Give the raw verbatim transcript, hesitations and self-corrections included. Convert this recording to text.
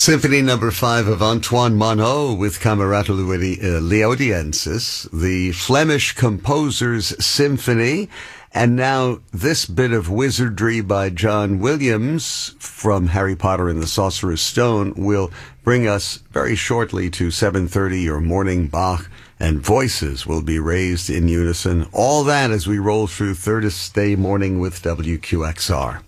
Symphony number five of Antoine Monod with Camerata Leodiensis, the Flemish composer's symphony. And now this bit of wizardry by John Williams from Harry Potter and the Sorcerer's Stone will bring us very shortly to seven thirty. Your morning Bach and voices will be raised in unison. All that as we roll through Thursday morning with W Q X R.